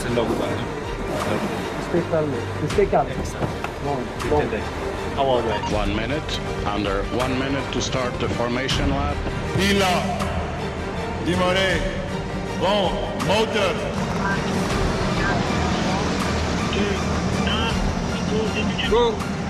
logo base. Stay calm. Don't. How are they? 1 minute. Under 1 minute to start the formation lap. Pila, Dimone, bon, motor. Go.